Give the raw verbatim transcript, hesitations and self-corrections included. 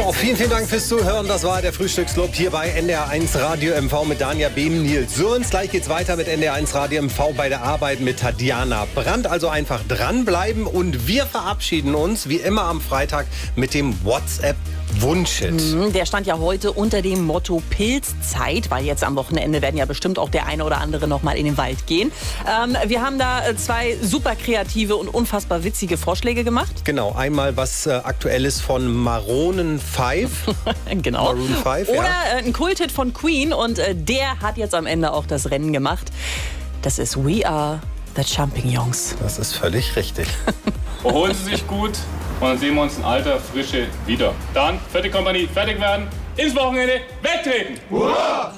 So, vielen, vielen Dank fürs Zuhören. Das war der Frühstücksclub hier bei N D R eins Radio M V mit Danja Behm, Nils Sürens. Gleich geht's weiter mit N D R eins Radio M V bei der Arbeit mit Tatjana Brandt. Also einfach dranbleiben und wir verabschieden uns wie immer am Freitag mit dem WhatsApp-Wunschhit. Der stand ja heute unter dem Motto Pilzzeit, weil jetzt am Wochenende werden ja bestimmt auch der eine oder andere noch mal in den Wald gehen. Ähm, wir haben da zwei super kreative und unfassbar witzige Vorschläge gemacht. Genau, einmal was äh, Aktuelles von Maroon fünf. Genau. Maroon fünf, Oder ja. äh, ein Kulthit von Queen und äh, der hat jetzt am Ende auch das Rennen gemacht. Das ist We Are the Champignons. Das ist völlig richtig. Erholen Sie sich gut und dann sehen wir uns in alter Frische wieder. Dann, vierte Kompanie, fertig werden, ins Wochenende, wegtreten! Hurra!